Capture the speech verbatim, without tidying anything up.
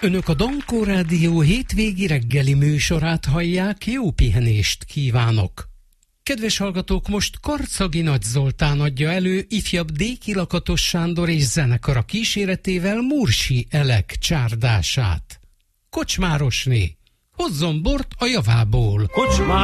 Önök a Dankó Rádió hétvégi reggeli műsorát hallják, jó pihenést kívánok! Kedves hallgatók, most Karcagi Nagy Zoltán adja elő ifjabb Déki Lakatos Sándor és zenekara kíséretével Mursi Elek csárdását. Kocsmárosné, hozzon bort a javából! Kocsmár